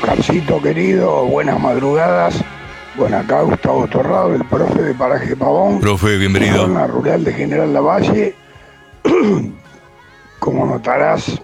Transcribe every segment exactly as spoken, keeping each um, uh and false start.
Oscarcito querido, buenas madrugadas. Bueno, acá Gustavo Torrado, el profe de Paraje Pavón. Profe, bienvenido. Zona rural de General Lavalle. Como notarás,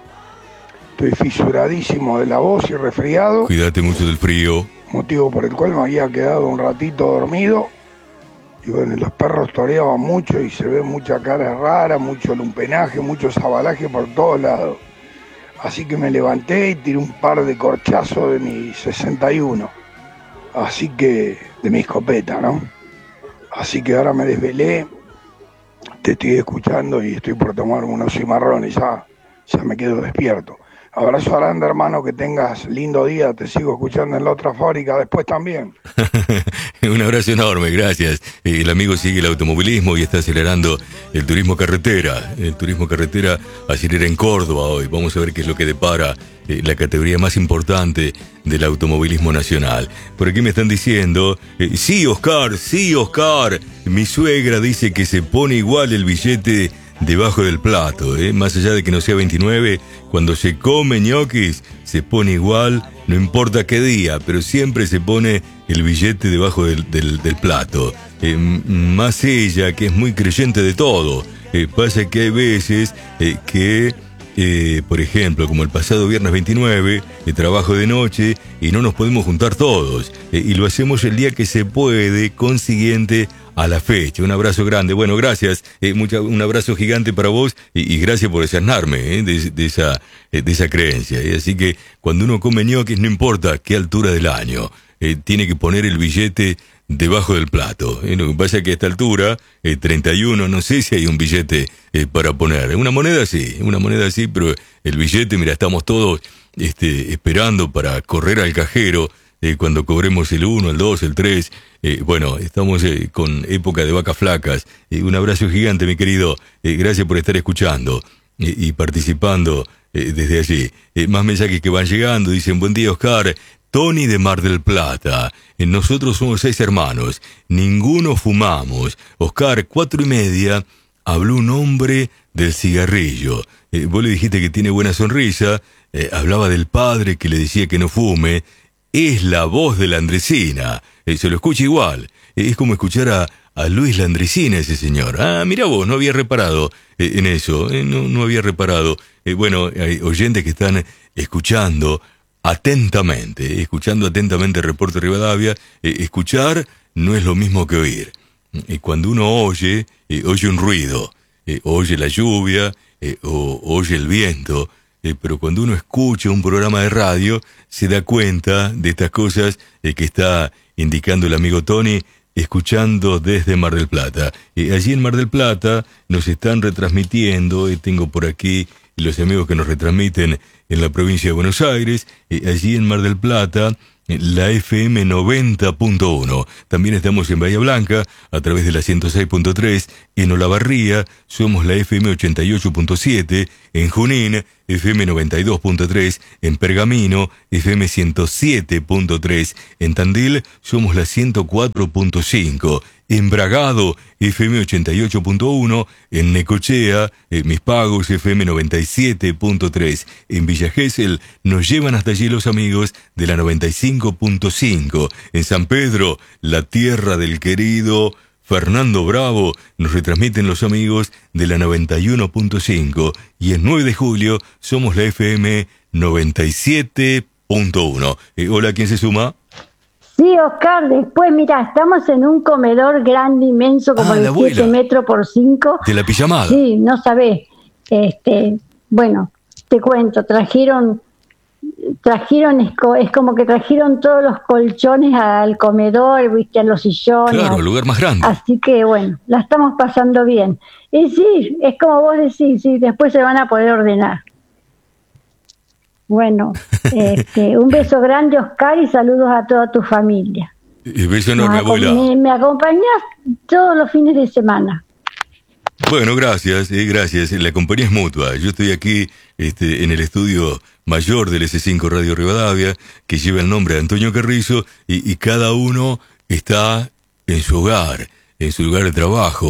estoy fisuradísimo de la voz y resfriado. Cuídate mucho del frío. Motivo por el cual me había quedado un ratito dormido. Y bueno, los perros toreaban mucho y se ve mucha cara rara, mucho lumpenaje, mucho sabalaje por todos lados. Así que me levanté y tiré un par de corchazos de mi sesenta y uno. Así que, de mi escopeta, ¿no? Así que ahora me desvelé, te estoy escuchando y estoy por tomar unos cimarrones, ya, ya me quedo despierto. Abrazo grande, hermano, que tengas lindo día, te sigo escuchando en la otra fábrica después también. Un abrazo enorme, gracias. El amigo sigue el automovilismo y está acelerando el turismo carretera. El turismo carretera acelera en Córdoba hoy. Vamos a ver qué es lo que depara eh, la categoría más importante del automovilismo nacional. Por aquí me están diciendo, eh, sí, Oscar, sí, Oscar. Mi suegra dice que se pone igual el billete debajo del plato, ¿eh? Más allá de que no sea veintinueve, cuando se come ñoquis, se pone igual, no importa qué día, pero siempre se pone el billete debajo del, del, del plato. Eh, más ella, que es muy creyente de todo. Eh, pasa que hay veces eh, que, eh, por ejemplo, como el pasado viernes veintinueve, eh, trabajo de noche y no nos podemos juntar todos. Eh, y lo hacemos el día que se puede, consiguiente a la fecha. Un abrazo grande. Bueno, gracias. Eh, mucha, un abrazo gigante para vos y, y gracias por desanarme eh, de, de, esa, eh, de esa creencia. Eh. Así que cuando uno come ñoquis, no importa qué altura del año, eh, tiene que poner el billete debajo del plato. Eh. Lo que pasa es que a esta altura, eh, treinta y uno, no sé si hay un billete eh, para poner. Una moneda sí, una moneda sí, pero el billete, mira, estamos todos este, esperando para correr al cajero. Eh, cuando cobremos el uno, el dos, el tres, eh, bueno, estamos eh, con época de vacas flacas. Eh, un abrazo gigante, mi querido. Eh, gracias por estar escuchando eh, y participando eh, desde allí. Eh, más mensajes que van llegando. Dicen, buen día, Oscar. Tony de Mar del Plata. Eh, nosotros somos seis hermanos. Ninguno fumamos. Oscar, cuatro y media, habló un hombre del cigarrillo. Eh, vos le dijiste que tiene buena sonrisa. Eh, hablaba del padre que le decía que no fume. Es la voz de la Landresina. Eh, se lo escucha igual. Eh, es como escuchar a, a Luis Landresina, ese señor. Ah, mira vos, no había reparado eh, en eso. Eh, no, no había reparado. Eh, bueno, hay oyentes que están escuchando atentamente. Eh, escuchando atentamente el reporte de Rivadavia. Eh, escuchar no es lo mismo que oír. Eh, cuando uno oye, eh, oye un ruido. Eh, oye la lluvia eh, o oye el viento. Eh, pero cuando uno escucha un programa de radio, se da cuenta de estas cosas eh, que está indicando el amigo Tony, escuchando desde Mar del Plata. Eh, allí en Mar del Plata nos están retransmitiendo, eh, tengo por aquí los amigos que nos retransmiten en la provincia de Buenos Aires, eh, allí en Mar del Plata, la F M noventa punto uno. También estamos en Bahía Blanca a través de la ciento seis punto tres. En Olavarría somos la F M ochenta y ocho punto siete. En Junín, F M noventa y dos punto tres. En Pergamino, F M ciento siete punto tres. En Tandil somos la ciento cuatro punto cinco. En Bragado, F M ochenta y ocho punto uno. En Necochea, en Mis Pagos, F M noventa y siete punto tres. En Villa Gesell nos llevan hasta allí los amigos de la noventa y cinco punto cinco. En San Pedro, la tierra del querido Fernando Bravo, nos retransmiten los amigos de la noventa y uno punto cinco. Y en nueve de julio somos la F M noventa y siete punto uno. Eh, hola, ¿quién se suma? Sí, Oscar, después, mira, estamos en un comedor grande, inmenso, como ah, de siete metros por cinco. De la pijamada. Sí, no sabés. Este, bueno, te cuento, trajeron, trajeron, es como que trajeron todos los colchones al comedor, viste, a los sillones. Claro, el lugar más grande. Así que, bueno, la estamos pasando bien. Y sí, es como vos decís, sí, después se van a poder ordenar. Bueno, este, un beso grande, Oscar, y saludos a toda tu familia. Y beso enorme, abuela. Me, me acompañás todos los fines de semana. Bueno, gracias, eh, gracias. La compañía es mutua. Yo estoy aquí este, en el estudio mayor del S cinco Radio Rivadavia, que lleva el nombre de Antonio Carrizo, y, y cada uno está en su hogar, en su lugar de trabajo.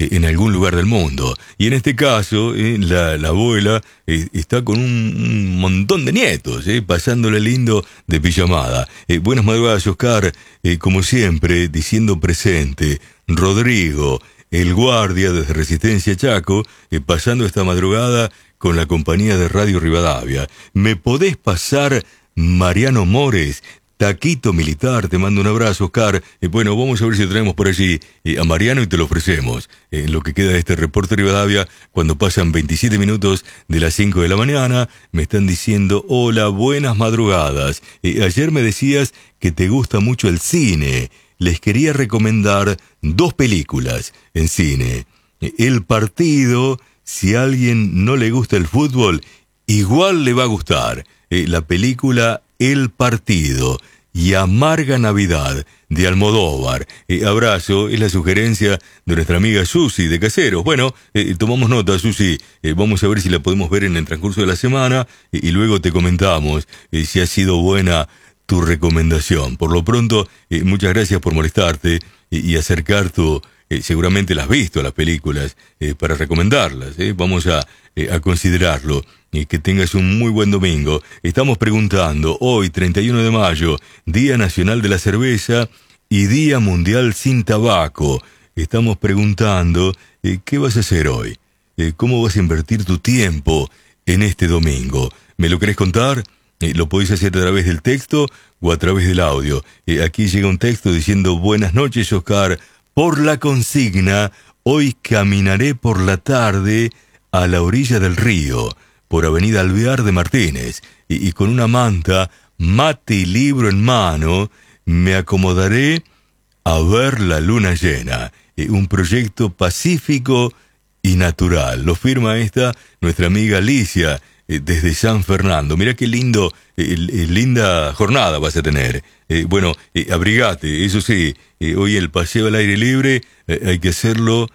eh, en algún lugar del mundo. Y en este caso, eh, la, la abuela eh, está con un, un montón de nietos, eh, pasándole lindo de pijamada. Eh, buenas madrugadas, Oscar, eh, como siempre, diciendo presente. Rodrigo, el guardia desde Resistencia Chaco, eh, pasando esta madrugada con la compañía de Radio Rivadavia. ¿Me podés pasar Mariano Mores? Taquito Militar, te mando un abrazo, Oscar. Eh, bueno, vamos a ver si traemos por allí eh, a Mariano y te lo ofrecemos. En eh, lo que queda de este reporte Rivadavia, cuando pasan veintisiete minutos de las cinco de la mañana, me están diciendo, hola, buenas madrugadas. Eh, ayer me decías que te gusta mucho el cine. Les quería recomendar dos películas en cine. Eh, El Partido, si a alguien no le gusta el fútbol, igual le va a gustar. Eh, la película El Partido y Amarga Navidad de Almodóvar. Eh, abrazo, es la sugerencia de nuestra amiga Susi de Caseros. Bueno, eh, tomamos nota, Susi. Eh, vamos a ver si la podemos ver en el transcurso de la semana eh, y luego te comentamos eh, si ha sido buena tu recomendación. Por lo pronto, eh, muchas gracias por molestarte eh, y acercar tu... Eh, seguramente las has visto las películas eh, para recomendarlas. Eh. Vamos a, eh, a considerarlo. Y que tengas un muy buen domingo. Estamos preguntando, hoy, treinta y uno de mayo, Día Nacional de la Cerveza y Día Mundial sin Tabaco. Estamos preguntando, eh, ¿qué vas a hacer hoy? Eh, ¿Cómo vas a invertir tu tiempo en este domingo? ¿Me lo querés contar? Eh, lo podéis hacer a través del texto o a través del audio. Eh, aquí llega un texto diciendo, buenas noches, Oscar. Por la consigna, hoy caminaré por la tarde a la orilla del río, por Avenida Alvear de Martínez, y, y con una manta, mate y libro en mano, me acomodaré a ver la luna llena. Eh, un proyecto pacífico y natural. Lo firma esta nuestra amiga Alicia, eh, desde San Fernando. Mirá qué lindo, eh, eh, linda jornada vas a tener. Eh, bueno, eh, abrigate, eso sí, eh, hoy el paseo al aire libre eh, hay que hacerlo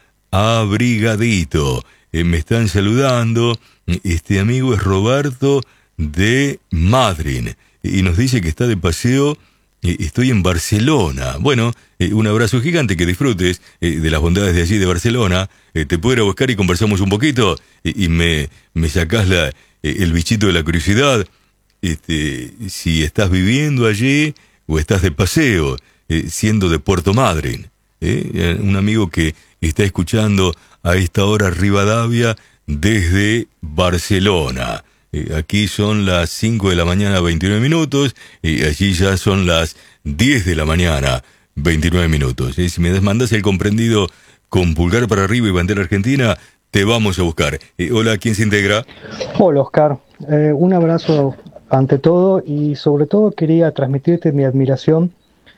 abrigadito. Eh, me están saludando. Este amigo es Roberto de Madrid y nos dice que está de paseo. Eh, estoy en Barcelona. Bueno, eh, un abrazo gigante, que disfrutes eh, de las bondades de allí de Barcelona. Eh, te puedo ir a buscar y conversamos un poquito eh, y me, me sacás la, eh, el bichito de la curiosidad. Este, si estás viviendo allí o estás de paseo, eh, siendo de Puerto Madryn. Eh, un amigo que está escuchando a esta hora Rivadavia desde Barcelona. Eh, aquí son las cinco de la mañana, veintinueve minutos, y allí ya son las diez de la mañana, veintinueve minutos. Eh, si me mandas el comprendido con pulgar para arriba y bandera argentina, te vamos a buscar. Eh, hola, ¿quién se integra? Hola, Oscar. Eh, un abrazo ante todo y sobre todo quería transmitirte mi admiración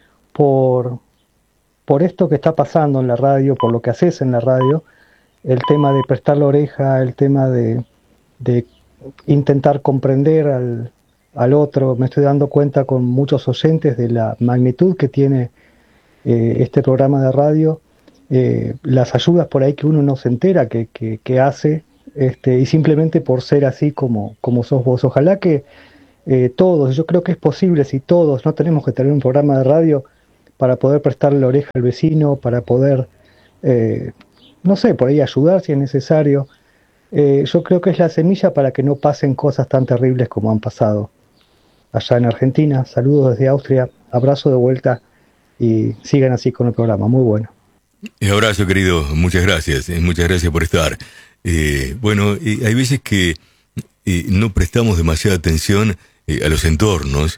por, por esto que está pasando en la radio, por lo que haces en la radio. El tema de prestar la oreja, el tema de, de intentar comprender al, al otro. Me estoy dando cuenta con muchos oyentes de la magnitud que tiene eh, este programa de radio, eh, las ayudas por ahí que uno no se entera que, que, que hace, este, y simplemente por ser así como, como sos vos. Ojalá que eh, todos, yo creo que es posible, si todos, no tenemos que tener un programa de radio para poder prestarle la oreja al vecino, para poder... Eh, no sé, por ahí ayudar si es necesario. Eh, yo creo que es la semilla para que no pasen cosas tan terribles como han pasado allá en Argentina. Saludos desde Austria, abrazo de vuelta y sigan así con el programa, muy bueno. Un abrazo, querido, muchas gracias, eh, muchas gracias por estar. Eh, bueno, eh, hay veces que eh, no prestamos demasiada atención eh, a los entornos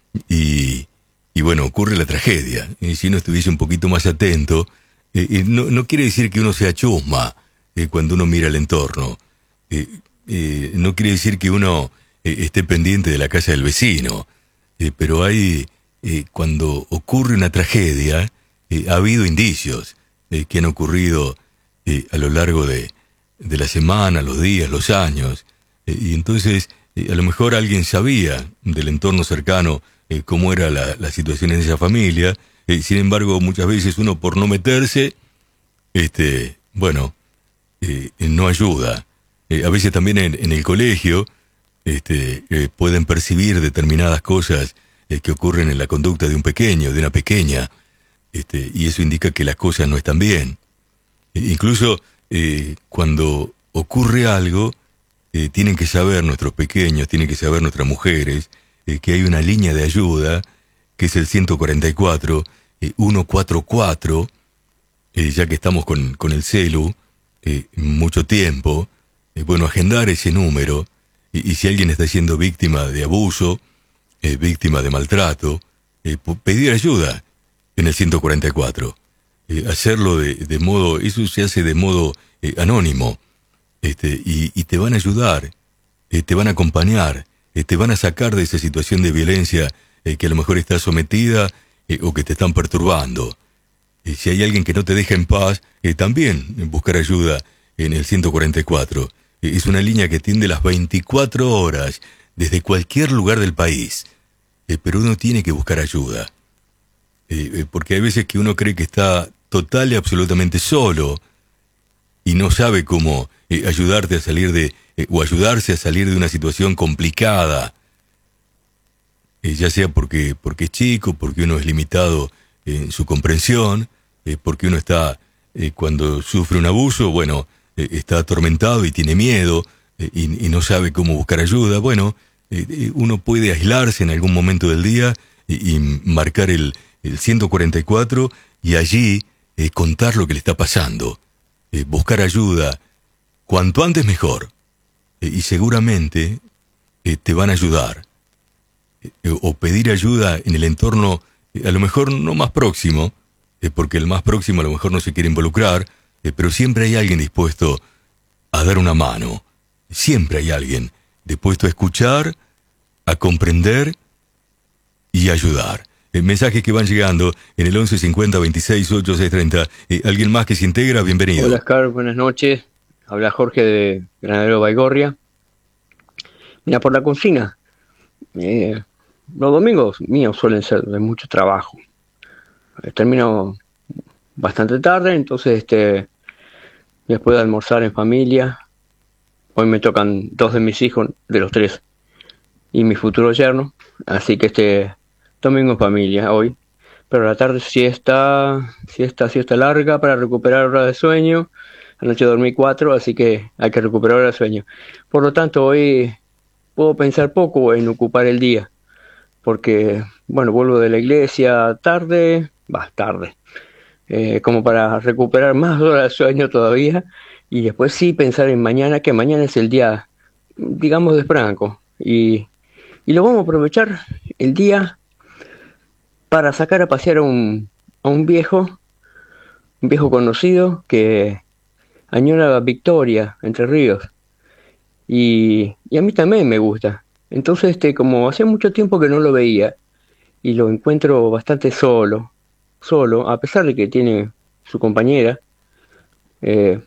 y, y bueno, ocurre la tragedia. Y si uno estuviese un poquito más atento, Eh, eh, no, no quiere decir que uno sea chusma eh, cuando uno mira el entorno. Eh, eh, no quiere decir que uno eh, esté pendiente de la casa del vecino. Eh, pero hay, eh, cuando ocurre una tragedia, eh, ha habido indicios eh, que han ocurrido eh, a lo largo de, de la semana, los días, los años. Eh, y entonces, eh, a lo mejor alguien sabía del entorno cercano eh, cómo era la, la situación en esa familia. Eh, sin embargo, muchas veces uno, por no meterse, este, bueno, eh, no ayuda. Eh, a veces también en, en el colegio este, eh, pueden percibir determinadas cosas eh, que ocurren en la conducta de un pequeño, de una pequeña, este, y eso indica que las cosas no están bien. Incluso eh, cuando ocurre algo, eh, tienen que saber nuestros pequeños, tienen que saber nuestras mujeres, eh, que hay una línea de ayuda, que es el ciento cuarenta y cuatro, eh, ciento cuarenta y cuatro, eh, ya que estamos con, con el celu eh, mucho tiempo, eh, bueno, agendar ese número, y, y si alguien está siendo víctima de abuso, eh, víctima de maltrato, eh, pedir ayuda en el ciento cuarenta y cuatro. Eh, hacerlo de, de modo, eso se hace de modo eh, anónimo, este, y, y te van a ayudar, eh, te van a acompañar, eh, te van a sacar de esa situación de violencia eh, que a lo mejor estás sometida eh, o que te están perturbando. Eh, si hay alguien que no te deja en paz, eh, también buscar ayuda en el ciento cuarenta y cuatro. Eh, es una línea que atiende las veinticuatro horas desde cualquier lugar del país, eh, pero uno tiene que buscar ayuda. Eh, eh, porque hay veces que uno cree que está total y absolutamente solo y no sabe cómo eh, ayudarte a salir de, eh, o ayudarse a salir de una situación complicada, eh, ya sea porque, porque es chico, porque uno es limitado en su comprensión, eh, porque uno está, eh, cuando sufre un abuso, bueno, eh, está atormentado y tiene miedo, eh, y, y no sabe cómo buscar ayuda. Bueno, eh, uno puede aislarse en algún momento del día y, y marcar el el ciento cuarenta y cuatro, y allí eh, contar lo que le está pasando, eh, buscar ayuda, cuanto antes mejor, eh, y seguramente eh, te van a ayudar, eh, o pedir ayuda en el entorno, eh, a lo mejor no más próximo, eh, porque el más próximo a lo mejor no se quiere involucrar, eh, pero siempre hay alguien dispuesto a dar una mano, siempre hay alguien dispuesto a escuchar, a comprender y a ayudar. Mensajes que van llegando en el once cincuenta veintiséis ochenta y seis treinta. Eh, ¿Alguien más que se integra? Bienvenido. Hola, Oscar, buenas noches. Habla Jorge de Granadero Baigorria. Mira, por la cocina. Eh, los domingos míos suelen ser de mucho trabajo. Eh, termino bastante tarde, entonces este después de almorzar en familia. Hoy me tocan dos de mis hijos, de los tres, y mi futuro yerno. Así que este... domingo en familia hoy, pero a la tarde siesta, siesta, siesta larga para recuperar hora de sueño. Anoche dormí cuatro, así que hay que recuperar hora de sueño. Por lo tanto, hoy puedo pensar poco en ocupar el día, porque, bueno, vuelvo de la iglesia tarde, va, tarde, eh, como para recuperar más horas de sueño todavía, y después sí pensar en mañana, que mañana es el día, digamos, de Franco, y, y lo vamos a aprovechar el día para sacar a pasear a un, a un viejo, un viejo conocido que añora Victoria, Entre Ríos, y, y a mí también me gusta. Entonces, este, como hace mucho tiempo que no lo veía, y lo encuentro bastante solo, solo, a pesar de que tiene su compañera, eh,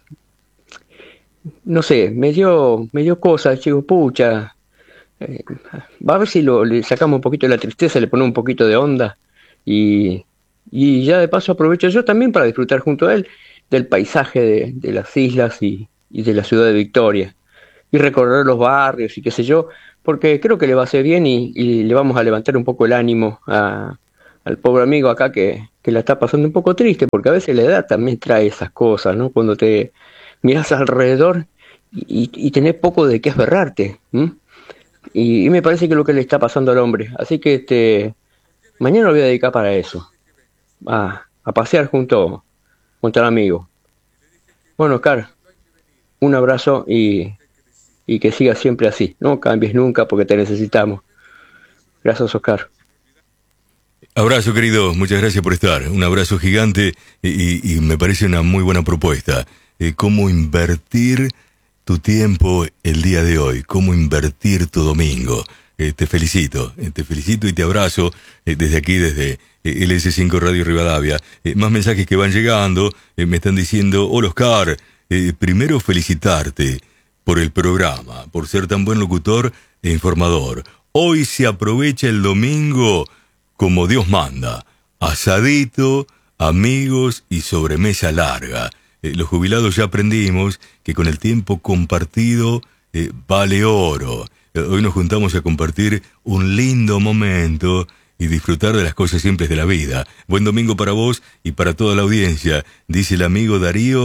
no sé, me dio, me dio cosas, digo, pucha, eh, va a ver si lo, le sacamos un poquito de la tristeza, le ponemos un poquito de onda. Y, y ya de paso aprovecho yo también para disfrutar junto a él del paisaje de, de las islas y, y de la ciudad de Victoria, y recorrer los barrios y qué sé yo, porque creo que le va a hacer bien y, y le vamos a levantar un poco el ánimo a, al pobre amigo acá que, que la está pasando un poco triste, porque a veces la edad también trae esas cosas, ¿no? Cuando te miras alrededor y, y tenés poco de qué aferrarte, y, y me parece que es lo que le está pasando al hombre. Así que este mañana lo voy a dedicar para eso, a, a pasear junto, junto al amigo. Bueno, Oscar, un abrazo y, y que sigas siempre así. No cambies nunca porque te necesitamos. Gracias, Oscar. Abrazo, querido. Muchas gracias por estar. Un abrazo gigante y, y me parece una muy buena propuesta. Eh, cómo invertir tu tiempo el día de hoy. Cómo invertir tu domingo. Eh, te felicito, eh, te felicito y te abrazo eh, desde aquí, desde eh, L S cinco Radio Rivadavia. Eh, más mensajes que van llegando, eh, me están diciendo, hola Oscar, eh, primero felicitarte por el programa, por ser tan buen locutor e informador. Hoy se aprovecha el domingo como Dios manda, asadito, amigos y sobremesa larga. Eh, los jubilados ya aprendimos que con el tiempo compartido eh, vale oro. Hoy nos juntamos a compartir un lindo momento y disfrutar de las cosas simples de la vida. Buen domingo para vos y para toda la audiencia, dice el amigo Darío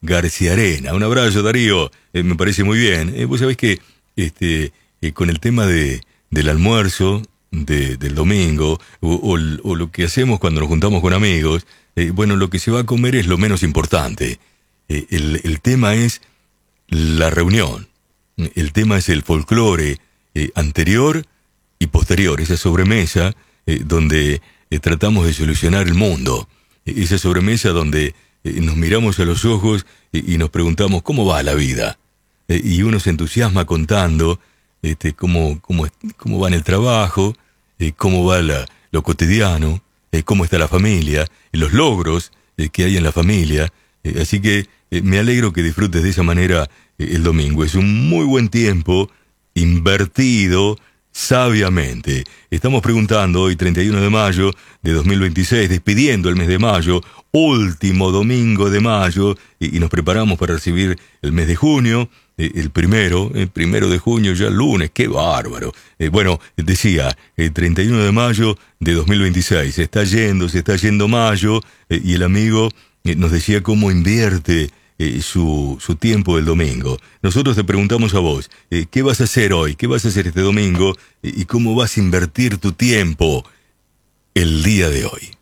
Garciarena. Un abrazo, Darío, eh, me parece muy bien. Eh, vos sabés que este, eh, con el tema de, del almuerzo de, del domingo, o, o, o lo que hacemos cuando nos juntamos con amigos, eh, bueno, lo que se va a comer es lo menos importante. Eh, el, el tema es la reunión. El tema es el folclore eh, anterior y posterior, esa sobremesa eh, donde eh, tratamos de solucionar el mundo, eh, esa sobremesa donde eh, nos miramos a los ojos eh, y nos preguntamos cómo va la vida, eh, y uno se entusiasma contando este, cómo, cómo, cómo va en el trabajo, eh, cómo va la, lo cotidiano, eh, cómo está la familia, eh, los logros eh, que hay en la familia, eh, así que eh, me alegro que disfrutes de esa manera eh, el domingo. Es un muy buen tiempo invertido sabiamente. Estamos preguntando hoy, treinta y uno de mayo de dos mil veintiséis, despidiendo el mes de mayo, último domingo de mayo, y, y nos preparamos para recibir el mes de junio, eh, el primero, el primero de junio, ya el lunes, qué bárbaro. Eh, bueno, decía, el treinta y uno de mayo de dos mil veintiséis, se está yendo, se está yendo mayo, eh, y el amigo eh, nos decía cómo invierte Eh, su, su tiempo el domingo. Nosotros te preguntamos a vos, eh, ¿qué vas a hacer hoy? ¿Qué vas a hacer este domingo? Eh, ¿Y cómo vas a invertir tu tiempo el día de hoy?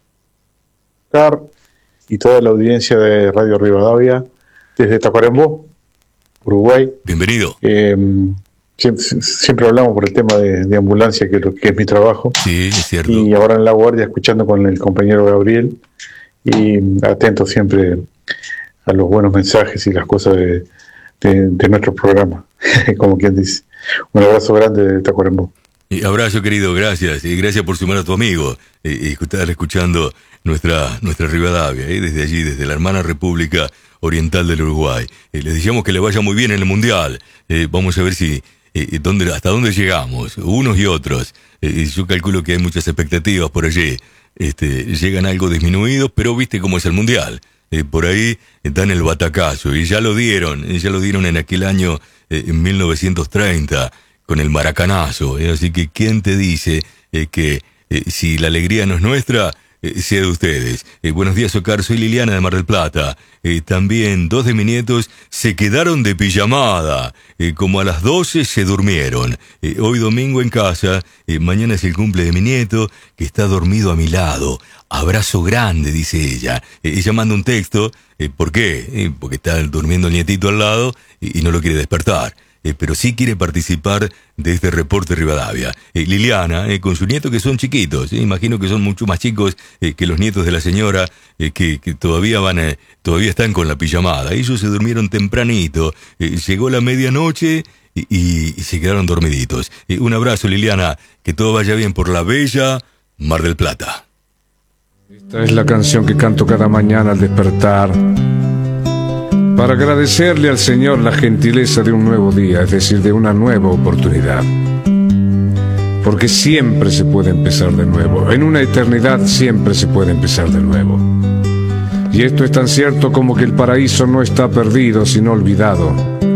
Y toda la audiencia de Radio Rivadavia, desde Tacuarembó, Uruguay. Bienvenido. Eh, siempre, siempre hablamos por el tema de, de ambulancia, que es, lo, que es mi trabajo. Sí, es cierto. Y ahora en La Guardia, escuchando con el compañero Gabriel, y atento siempre a los buenos mensajes y las cosas de, de, de nuestro programa, como quien dice. Un abrazo grande de Tacuarembó. Y abrazo, querido, gracias. Y gracias por sumar a tu amigo y, y estar escuchando nuestra, nuestra Rivadavia, ¿eh? Desde allí, desde la hermana República Oriental del Uruguay. Eh, les deseamos que le vaya muy bien en el Mundial. Eh, vamos a ver si eh, dónde, hasta dónde llegamos, unos y otros. Eh, yo calculo que hay muchas expectativas por allí. Este, llegan algo disminuidos, pero viste cómo es el Mundial. Eh, por ahí eh, dan el batacazo, y ya lo dieron, eh, ya lo dieron en aquel año, eh, en mil novecientos treinta, con el maracanazo, eh, así que ¿quién te dice eh, que eh, si la alegría no es nuestra, eh, sea de ustedes? Eh, buenos días, Ocar, soy Liliana de Mar del Plata. Eh, también dos de mis nietos se quedaron de pijamada, eh, como a las doce se durmieron. Eh, hoy domingo en casa, eh, mañana es el cumple de mi nieto, que está dormido a mi lado. Abrazo grande, dice ella. Eh, ella manda un texto. Eh, ¿Por qué? Eh, porque está durmiendo el nietito al lado y, y no lo quiere despertar. Eh, pero sí quiere participar de este reporte Rivadavia. Eh, Liliana, eh, con sus nietos que son chiquitos, eh, imagino que son mucho más chicos eh, que los nietos de la señora, eh, que, que todavía van, eh, todavía están con la pijamada. Ellos se durmieron tempranito, eh, llegó la medianoche y, y, y se quedaron dormiditos. Eh, un abrazo, Liliana, que todo vaya bien por la bella Mar del Plata. Esta es la canción que canto cada mañana al despertar, para agradecerle al Señor la gentileza de un nuevo día, es decir, de una nueva oportunidad. Porque siempre se puede empezar de nuevo, en una eternidad siempre se puede empezar de nuevo. Y esto es tan cierto como que el paraíso no está perdido, sino olvidado.